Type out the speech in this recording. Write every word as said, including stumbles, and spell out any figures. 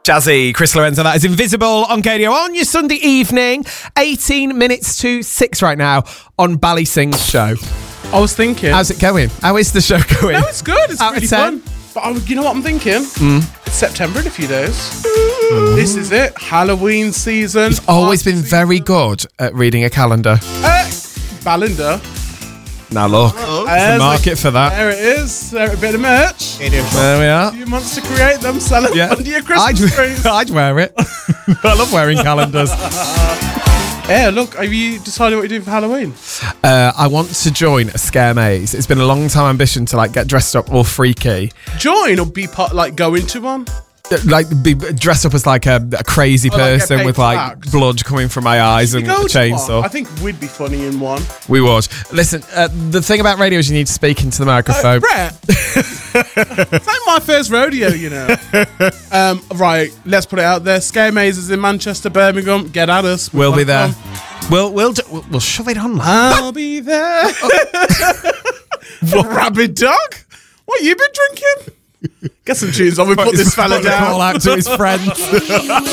Jazzy, Chris Lorenzo, that is Invisible on K D O on your Sunday evening. eighteen minutes to six right now on Bally Sings show. I was thinking. How's it going? How is the show going? No, it's good. It's Out really of ten? fun. But I, you know what I'm thinking? Mm. It's September in a few days. Mm. This is it. Halloween season. You've always been season. very good at reading a calendar. Uh, Ballinder. Now look, Oh, there's a market for that. There it is. There a bit of merch. There we are. A few months to create them. Sell them Yeah. under your Christmas I'd, trees. I'd wear it. I love wearing calendars. Yeah, look, have you decided what you're doing for Halloween? Uh, I want to join a scare maze. It's been a long time ambition to like get dressed up all freaky. Join or be part, like, go into one? Like be dressed up as like a, a crazy Oh, like, get person paid with to like act. blood coming from my eyes and a Go to one. chainsaw. I think we'd be funny in one. We would. Listen, uh, the thing about radio is you need to speak into the Uh, microphone. Brett, it's like my first rodeo, you know. um, right, let's put it out there. Scare mazes in Manchester, Birmingham. Get at us. We'll be Welcome. there. We'll we'll do, we'll, we'll shove it on. Like. I'll be there. What, rabid dog? What you been drinking? Get some tunes on. We put this fella Call down. out to his friends.